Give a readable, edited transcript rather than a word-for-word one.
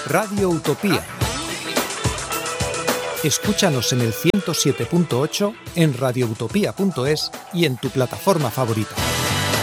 Radio Utopía. Escúchanos en el 107.8, en radioutopía.es y en tu plataforma favorita.